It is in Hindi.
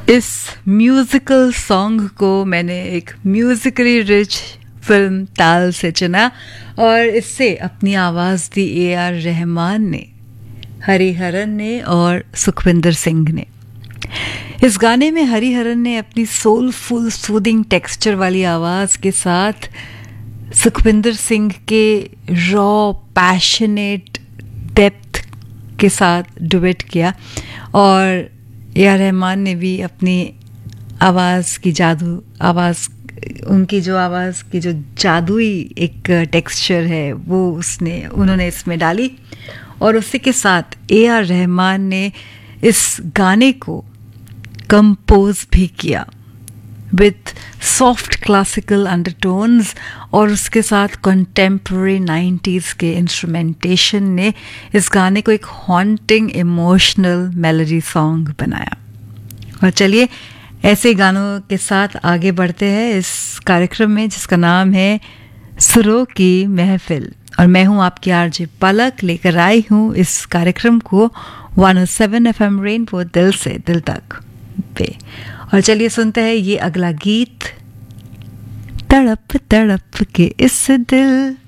इस म्यूजिकल सॉन्ग को मैंने एक म्यूजिकली रिच फिल्म ताल से चुना और इससे अपनी आवाज़ दी AR रहमान ने, हरिहरन ने और सुखविंदर सिंह ने। इस गाने में हरिहरन ने अपनी सोलफुल सूदिंग टेक्सचर वाली आवाज़ के साथ सुखविंदर सिंह के रॉ पैशनेट डेप्थ के साथ डुएट किया और AR रहमान ने भी अपनी आवाज़ की जादुई एक टेक्सचर है वो उन्होंने इसमें डाली और उसी के साथ AR रहमान ने इस गाने को कंपोज भी किया विथ सॉफ्ट क्लासिकल अंडरटोन्स और उसके साथ कंटेम्प्रेरी 90s के इंस्ट्रूमेंटेशन ने इस गाने को एक हॉन्टिंग इमोशनल मेलोडी सॉन्ग बनाया। और चलिए ऐसे गानों के साथ आगे बढ़ते हैं इस कार्यक्रम में जिसका नाम है सुरों की महफिल और मैं हूं आपकी RJ पलक, लेकर आई हूं इस कार्यक्रम को 107 FM रेनबो दिल से दिल तक पे। और चलिए सुनते हैं ये अगला गीत, तड़प तड़प के इस दिल